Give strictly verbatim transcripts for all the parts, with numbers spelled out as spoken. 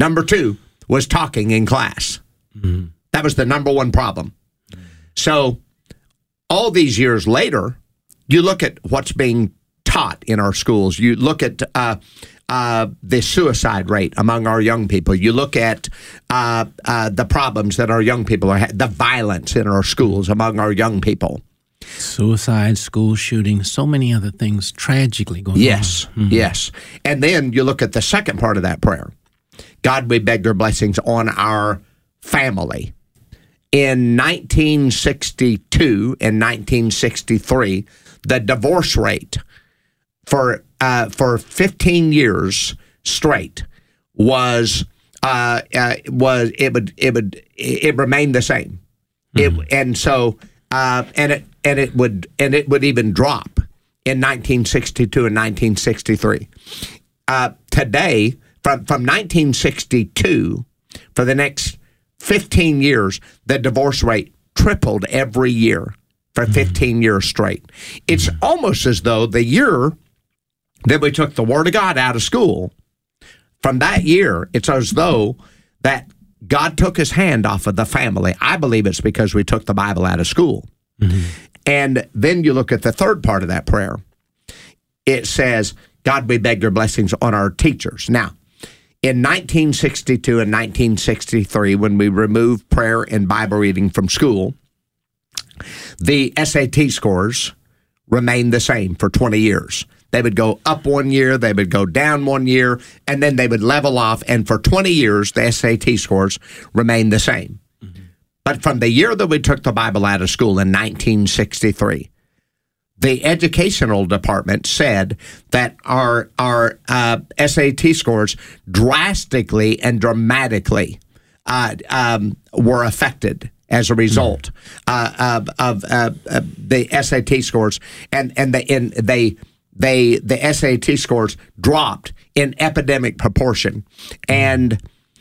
Number two was talking in class. Mm-hmm. That was the number one problem. Mm-hmm. So all these years later, you look at what's being taught in our schools. You look at uh, uh, the suicide rate among our young people. You look at uh, uh, the problems that our young people are having, the violence in our schools among our young people. Suicide, school shooting, so many other things tragically going yes, on. Yes, mm-hmm. yes. And then you look at the second part of that prayer. God, we beg your blessings on our family. In nineteen sixty-two and nineteen sixty-three, the divorce rate for uh, for fifteen years straight was uh, uh, was it would it would it remained the same. Mm-hmm. It, and so uh, and it and it would and it would even drop in nineteen sixty-two and nineteen sixty-three. Uh, today, from from nineteen sixty-two, for the next fifteen years, the divorce rate tripled every year for fifteen years straight. It's almost as though the year that we took the Word of God out of school, from that year, it's as though that God took his hand off of the family. I believe it's because we took the Bible out of school. Mm-hmm. And then you look at the third part of that prayer. It says, God, we beg your blessings on our teachers. Now, in nineteen sixty-two and nineteen sixty-three, when we removed prayer and Bible reading from school, the S A T scores remained the same for twenty years. They would go up one year, they would go down one year, and then they would level off. And for twenty years, the S A T scores remained the same. Mm-hmm. But from the year that we took the Bible out of school in nineteen sixty-three, the educational department said that our our uh, S A T scores drastically and dramatically uh, um, were affected as a result uh, of, of uh, uh, the S A T scores, and and the in they they the S A T scores dropped in epidemic proportion, and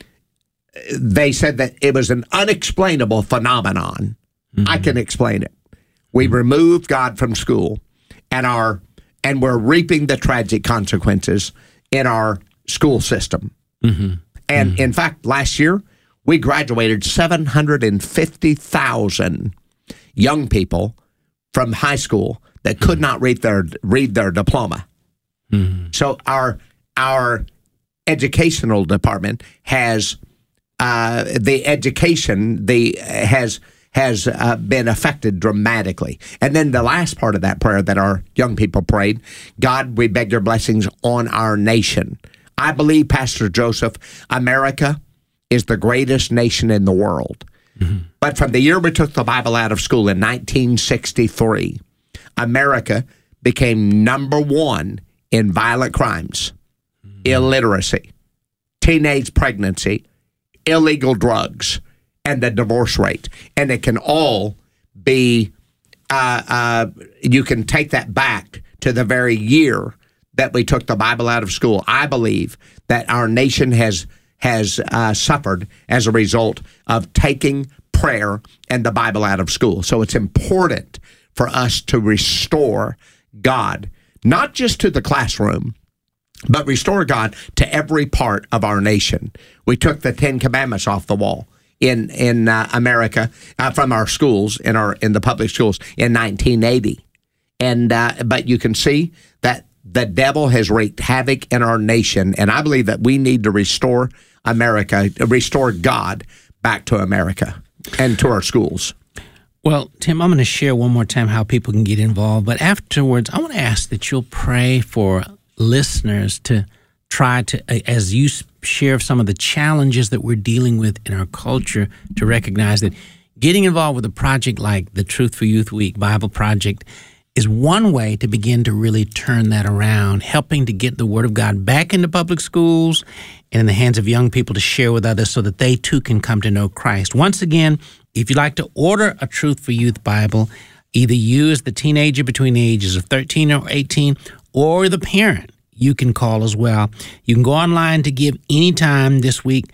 they said that it was an unexplainable phenomenon. Mm-hmm. I can explain it. We removed God from school, and our and we're reaping the tragic consequences in our school system. Mm-hmm. And mm-hmm. in fact, last year we graduated seven hundred fifty thousand young people from high school that could mm-hmm. not read their read their diploma. Mm-hmm. So our our educational department has uh, the education the has. has uh, been affected dramatically. And then the last part of that prayer that our young people prayed, God, we beg your blessings on our nation. I believe, Pastor Joseph, America is the greatest nation in the world. Mm-hmm. But from the year we took the Bible out of school in nineteen sixty-three, America became number one in violent crimes, mm-hmm. illiteracy, teenage pregnancy, illegal drugs, and the divorce rate. And it can all be, uh, uh, you can take that back to the very year that we took the Bible out of school. I believe that our nation has has uh, suffered as a result of taking prayer and the Bible out of school. So it's important for us to restore God, not just to the classroom, but restore God to every part of our nation. We took the Ten Commandments off the wall in in uh, America uh, from our schools in our in the public schools in nineteen eighty, and uh, but you can see that the devil has wreaked havoc in our nation, and I believe that we need to restore America, restore God back to America and to our schools. Well, Tim, I'm going to share one more time how people can get involved, but afterwards, I want to ask that you'll pray for listeners to try to, as you share some of the challenges that we're dealing with in our culture, to recognize that getting involved with a project like the Truth for Youth Week Bible Project is one way to begin to really turn that around, helping to get the Word of God back into public schools and in the hands of young people to share with others so that they too can come to know Christ. Once again, if you'd like to order a Truth for Youth Bible, either you as the teenager between the ages of thirteen or eighteen, or the parent, you can call as well. You can go online to give anytime this week,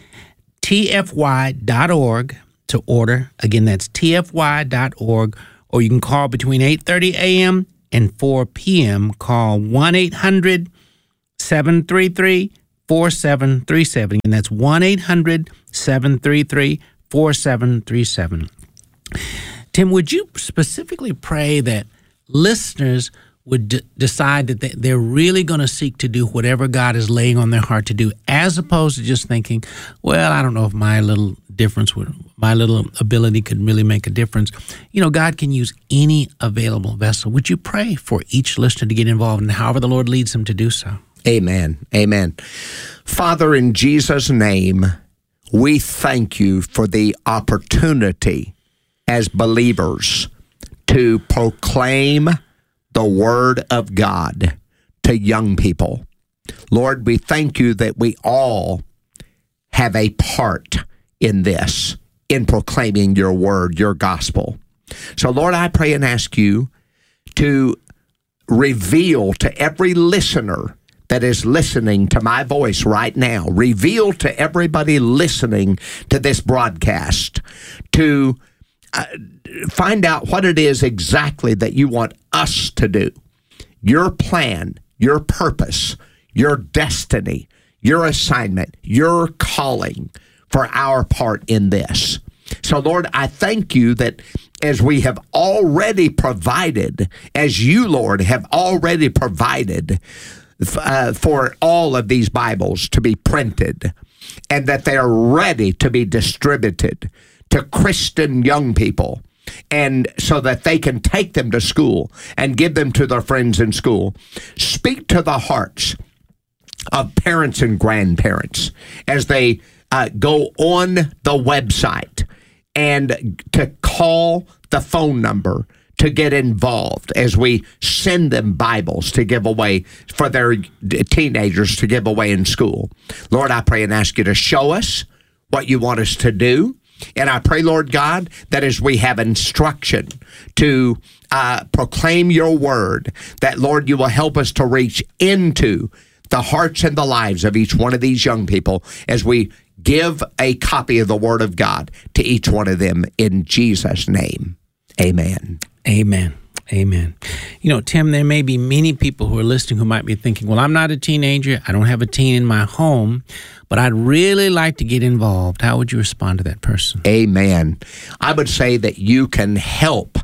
T F Y dot org to order. Again, that's T F Y dot org. Or you can call between eight thirty a.m. and four p.m. Call one eight hundred seven three three four seven three seven. And that's one eight hundred seven three three four seven three seven. Tim, would you specifically pray that listeners would d- decide that they, they're really going to seek to do whatever God is laying on their heart to do, as opposed to just thinking, well, I don't know if my little difference would, my little ability could really make a difference. You know, God can use any available vessel. Would you pray for each listener to get involved in however the Lord leads them to do so? Amen. Amen. Father, in Jesus' name, we thank you for the opportunity as believers to proclaim the Word of God to young people. Lord, we thank you that we all have a part in this, in proclaiming your Word, your gospel. So, Lord, I pray and ask you to reveal to every listener that is listening to my voice right now, reveal to everybody listening to this broadcast, to uh, find out what it is exactly that you want us to do. Your plan, your purpose, your destiny, your assignment, your calling for our part in this. So, Lord, I thank you that as we have already provided, as you, Lord, have already provided uh, for all of these Bibles to be printed, and that they are ready to be distributed to Christian young people, and so that they can take them to school and give them to their friends in school. Speak to the hearts of parents and grandparents as they uh, go on the website and to call the phone number to get involved as we send them Bibles to give away for their teenagers to give away in school. Lord, I pray and ask you to show us what you want us to do. And I pray, Lord God, that as we have instruction to uh, proclaim your word, that, Lord, you will help us to reach into the hearts and the lives of each one of these young people as we give a copy of the word of God to each one of them in Jesus' name. Amen. Amen. Amen. You know, Tim, there may be many people who are listening who might be thinking, well, I'm not a teenager. I don't have a teen in my home, but I'd really like to get involved. How would you respond to that person? Amen. I would say that you can help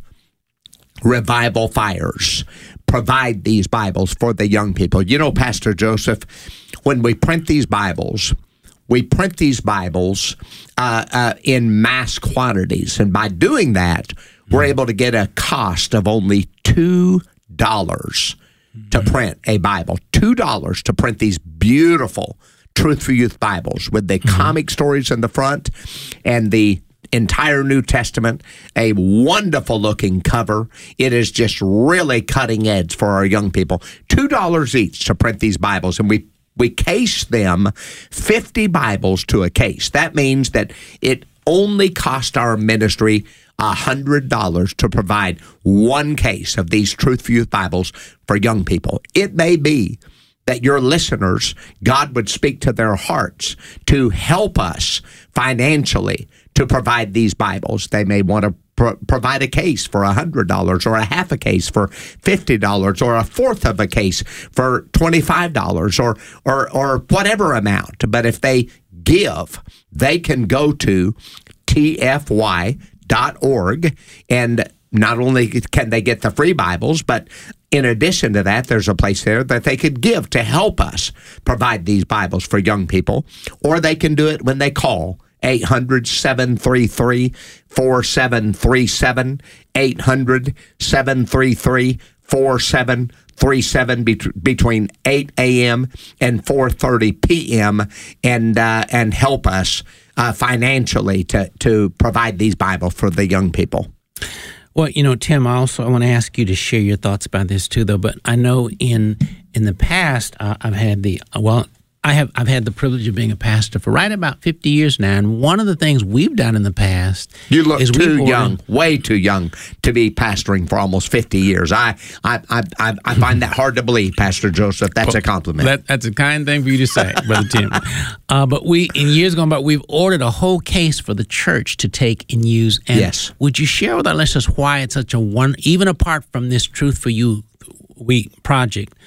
Revival Fires provide these Bibles for the young people. You know, Pastor Joseph, when we print these Bibles, we print these Bibles uh, uh, in mass quantities. And by doing that, we're able to get a cost of only two dollars to print a Bible. two dollars to print these beautiful Truth for Youth Bibles with the mm-hmm. comic stories in the front and the entire New Testament, a wonderful looking cover. It is just really cutting edge for our young people. two dollars each to print these Bibles, and we we case them fifty Bibles to a case. That means that it only cost our ministry one hundred dollars to provide one case of these Truth for Youth Bibles for young people. It may be that your listeners, God would speak to their hearts to help us financially to provide these Bibles. They may want to pro- provide a case for one hundred dollars or a half a case for fifty dollars or a fourth of a case for twenty-five dollars or, or, or whatever amount. But if they give, they can go to T F Y dot org, and not only can they get the free Bibles, but in addition to that, there's a place there that they could give to help us provide these Bibles for young people, or they can do it when they call eight hundred, seven three three, four seven three seven, eight hundred, seven three three, four seven three seven between eight a.m. and four thirty p.m. and uh, and help us uh, financially to to provide these Bibles for the young people. Well, you know, Tim, I also I want to ask you to share your thoughts about this too, though. But I know in in the past uh, I've had the well. I have I've had the privilege of being a pastor for right about fifty years now, and one of the things we've done in the past you look is too ordered, young, way too young to be pastoring for almost fifty years. I I I I, I find that hard to believe, Pastor Joseph. That's well, a compliment. That, that's a kind thing for you to say, Brother Tim. Uh, but we in years gone by, we've ordered a whole case for the church to take and use. And yes. Would you share with our listeners why it's such a one, even apart from this Truth for You Week project?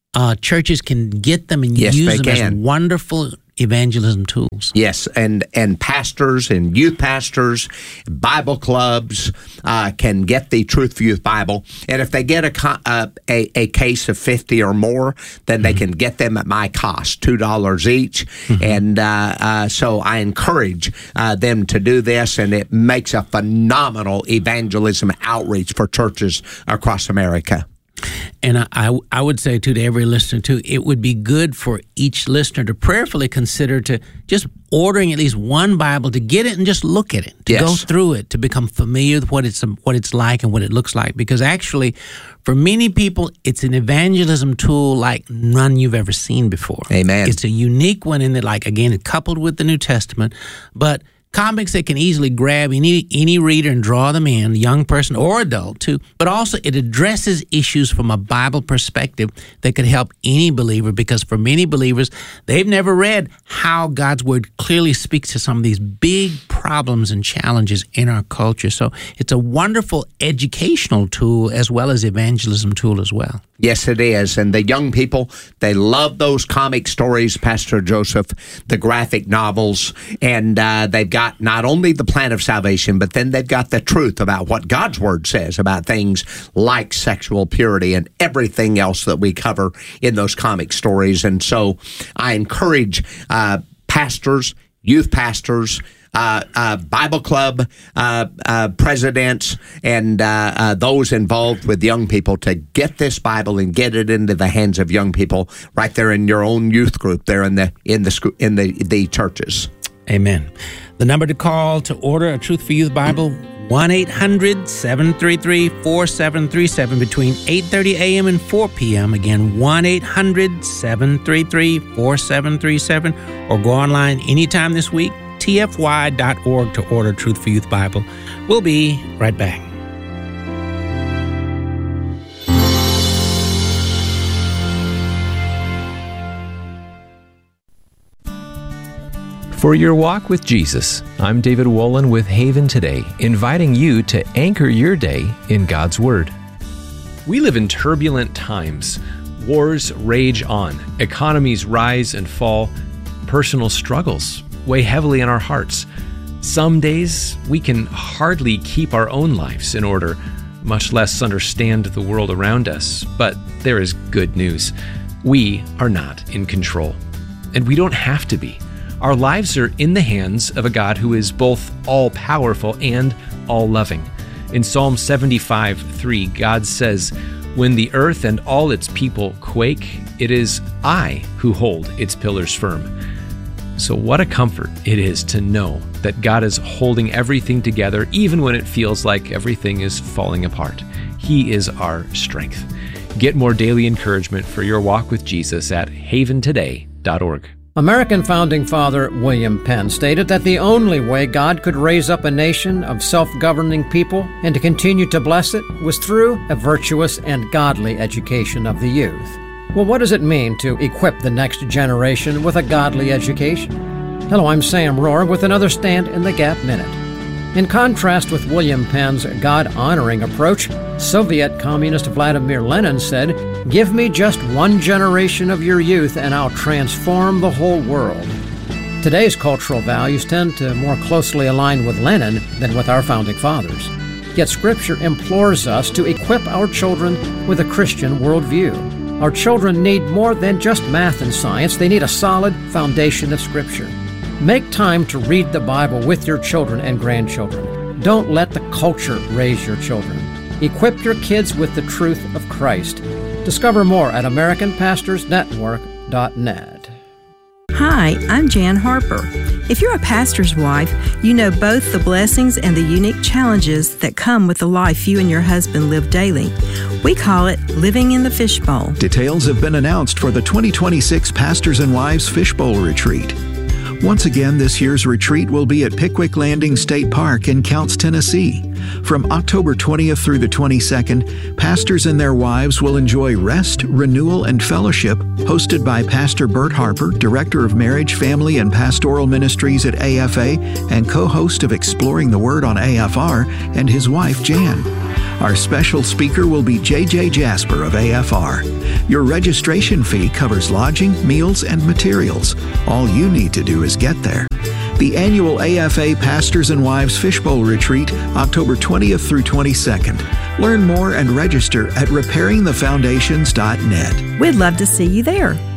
uh, churches can get them and Yes, use they them can. as wonderful evangelism tools. Yes, and, and pastors and youth pastors, Bible clubs uh, can get the Truth for Youth Bible. And if they get a, co- uh, a, a case of fifty or more, then mm-hmm. they can get them at my cost, two dollars each. Mm-hmm. And uh, uh, so I encourage uh, them to do this, and it makes a phenomenal evangelism outreach for churches across America. And I, I, I would say, too, to every listener, too, it would be good for each listener to prayerfully consider to just ordering at least one Bible, to get it and just look at it, to yes. go through it, to become familiar with what it's what it's like and what it looks like. Because actually, for many people, it's an evangelism tool like none you've ever seen before. Amen. It's a unique one in that, like, again, it's coupled with the New Testament, but comics that can easily grab any any reader and draw them in, young person or adult too, but also it addresses issues from a Bible perspective that could help any believer, because for many believers, they've never read how God's Word clearly speaks to some of these big problems and challenges in our culture. So it's a wonderful educational tool as well as evangelism tool as well. Yes, it is. And the young people, they love those comic stories, Pastor Joseph, the graphic novels, and uh, they've got not only the plan of salvation, but then they've got the truth about what God's Word says about things like sexual purity and everything else that we cover in those comic stories. And so I encourage uh, pastors, youth pastors, Uh, uh, Bible club uh, uh, presidents, and uh, uh, those involved with young people to get this Bible and get it into the hands of young people right there in your own youth group there in the in the school, in the the churches. Amen. The number to call to order a Truth for Youth Bible, one eight hundred seven three three four seven three seven between eight thirty a.m. and four p.m. Again, one eight hundred seven three three four seven three seven, or go online anytime this week, T F Y dot org, to order Truth for Youth Bible. We'll be right back. For your walk with Jesus, I'm David Wolin with Haven Today, inviting you to anchor your day in God's Word. We live in turbulent times. Wars rage on, economies rise and fall, personal struggles weigh heavily on our hearts. Some days we can hardly keep our own lives in order, much less understand the world around us. But there is good news. We are not in control, and we don't have to be. Our lives are in the hands of a God who is both all-powerful and all-loving. In Psalm seventy-five three, God says, "When the earth and all its people quake, it is I who hold its pillars firm." So what a comfort it is to know that God is holding everything together, even when it feels like everything is falling apart. He is our strength. Get more daily encouragement for your walk with Jesus at haven today dot org. American founding father William Penn stated that the only way God could raise up a nation of self-governing people and to continue to bless it was through a virtuous and godly education of the youth. Well, what does it mean to equip the next generation with a godly education? Hello, I'm Sam Rohr with another Stand in the Gap Minute. In contrast with William Penn's God-honoring approach, Soviet communist Vladimir Lenin said, "Give me just one generation of your youth and I'll transform the whole world." Today's cultural values tend to more closely align with Lenin than with our founding fathers. Yet Scripture implores us to equip our children with a Christian worldview. Our children need more than just math and science. They need a solid foundation of Scripture. Make time to read the Bible with your children and grandchildren. Don't let the culture raise your children. Equip your kids with the truth of Christ. Discover more at American Pastors Network dot net. Hi, I'm Jan Harper. If you're a pastor's wife, you know both the blessings and the unique challenges that come with the life you and your husband live daily. We call it living in the fishbowl. Details have been announced for the twenty twenty-six Pastors and Wives Fishbowl Retreat. Once again, this year's retreat will be at Pickwick Landing State Park in Counce, Tennessee. From October twentieth through the twenty-second, pastors and their wives will enjoy rest, renewal, and fellowship hosted by Pastor Bert Harper, Director of Marriage, Family, and Pastoral Ministries at A F A and co-host of Exploring the Word on A F R, and his wife, Jan. Our special speaker will be J J Jasper of A F R. Your registration fee covers lodging, meals, and materials. All you need to do is get there. The annual A F A Pastors and Wives Fishbowl Retreat, October twentieth through twenty-second. Learn more and register at repairing the foundations dot net. We'd love to see you there.